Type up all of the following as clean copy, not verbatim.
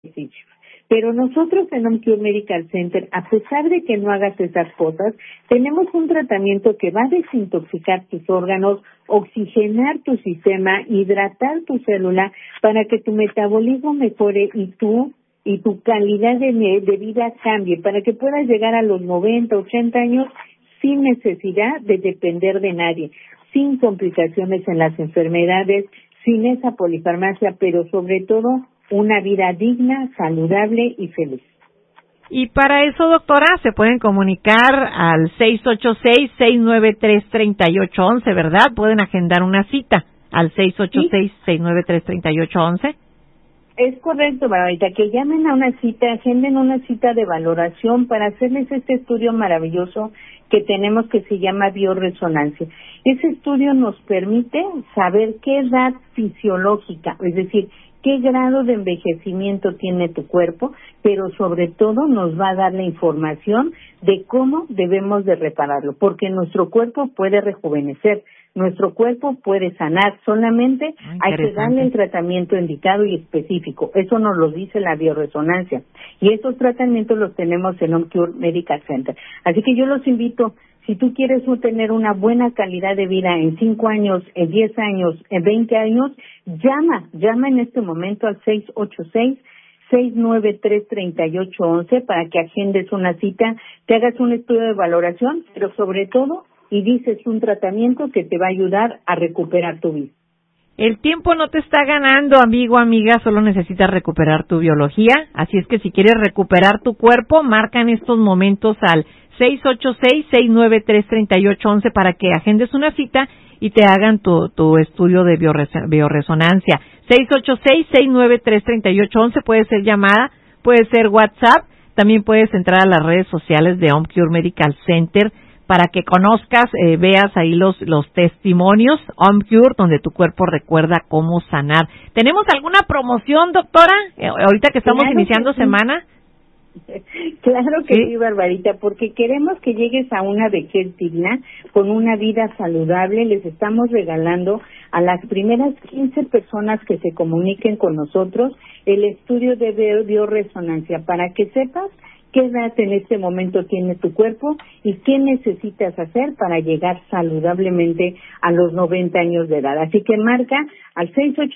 beneficios. Pero nosotros en OmCure Medical Center, a pesar de que no hagas esas cosas, tenemos un tratamiento que va a desintoxicar tus órganos, oxigenar tu sistema, hidratar tu célula para que tu metabolismo mejore y tu calidad de vida cambie, para que puedas llegar a los 90, 80 años sin necesidad de depender de nadie, sin complicaciones en las enfermedades, sin esa polifarmacia, pero sobre todo una vida digna, saludable y feliz. Y para eso, doctora, se pueden comunicar al 686-693-3811, ¿verdad? Pueden agendar una cita al 686-693-3811. Es correcto, Barbarita, que llamen a una cita, agenden una cita de valoración para hacerles este estudio maravilloso que tenemos que se llama bioresonancia. Ese estudio nos permite saber qué edad fisiológica, es decir, qué grado de envejecimiento tiene tu cuerpo, pero sobre todo nos va a dar la información de cómo debemos de repararlo, porque nuestro cuerpo puede rejuvenecer, nuestro cuerpo puede sanar, solamente hay que darle el tratamiento indicado y específico. Eso nos lo dice la bioresonancia. Y esos tratamientos los tenemos en OmCure Medical Center. Así que yo los invito, si tú quieres tener una buena calidad de vida en 5 años, en 10 años, en 20 años, llama en este momento al 686-693-3811 para que agendes una cita, te hagas un estudio de valoración, pero sobre todo, y dices un tratamiento que te va a ayudar a recuperar tu vida. El tiempo no te está ganando, amigo, amiga, solo necesitas recuperar tu biología, así es que si quieres recuperar tu cuerpo, marca en estos momentos al 686-693-3811 para que agendes una cita y te hagan tu estudio de bioresonancia. 686-693-3811, puede ser llamada, puede ser WhatsApp, también puedes entrar a las redes sociales de OmCure Medical Center para que conozcas, veas ahí los testimonios OmCure, donde tu cuerpo recuerda cómo sanar. ¿Tenemos alguna promoción, doctora, ahorita que estamos iniciando semana? Claro que sí, Barbarita, porque queremos que llegues a una vejez digna, con una vida saludable. Les estamos regalando a las primeras 15 personas que se comuniquen con nosotros el estudio de bioresonancia, para que sepas qué edad en este momento tiene tu cuerpo y qué necesitas hacer para llegar saludablemente a los 90 años de edad. Así que marca al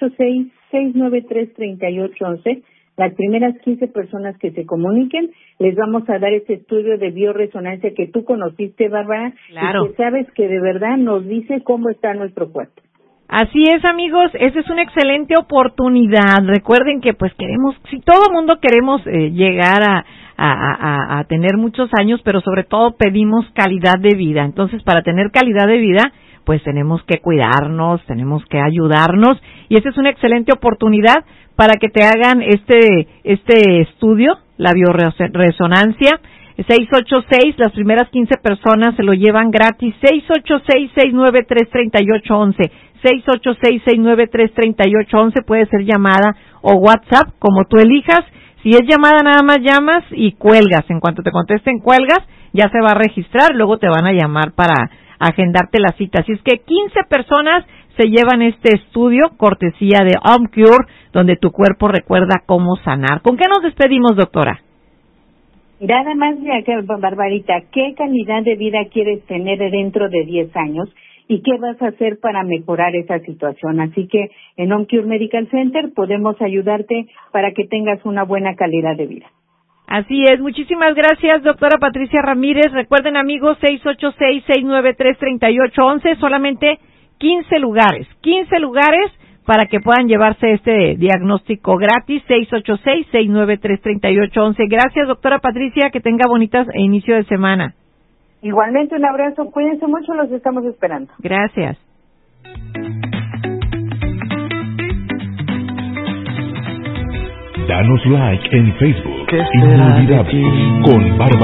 686-693-3811. Las primeras 15 personas que se comuniquen, les vamos a dar ese estudio de bioresonancia que tú conociste, Bárbara, claro, y que sabes que de verdad nos dice cómo está nuestro cuerpo. Así es, amigos, esa es una excelente oportunidad. Recuerden que pues queremos, si todo el mundo queremos llegar a tener muchos años, pero sobre todo pedimos calidad de vida. Entonces, para tener calidad de vida, pues tenemos que cuidarnos, tenemos que ayudarnos, y esa es una excelente oportunidad para que te hagan este estudio, la bioresonancia. 686, las primeras 15 personas se lo llevan gratis. 686-693-3811. 686-693-3811, puede ser llamada o WhatsApp, como tú elijas. Si es llamada, nada más llamas y cuelgas. En cuanto te contesten, cuelgas, ya se va a registrar, luego te van a llamar para agendarte la cita. Así es que 15 personas se llevan este estudio, cortesía de OmCure, donde tu cuerpo recuerda cómo sanar. ¿Con qué nos despedimos, doctora? Nada más, Barbarita, ¿qué calidad de vida quieres tener dentro de 10 años? ¿Y qué vas a hacer para mejorar esa situación? Así que en OmCure Medical Center podemos ayudarte para que tengas una buena calidad de vida. Así es, muchísimas gracias, doctora Patricia Ramírez. Recuerden, amigos, 686-693-3811, solamente 15 lugares para que puedan llevarse este diagnóstico gratis. 686-693-3811. Gracias, doctora Patricia, que tenga bonitas inicio de semana. Igualmente, un abrazo, cuídense mucho, los estamos esperando. Gracias. Danos like en Facebook. Inolvidable con Bárbara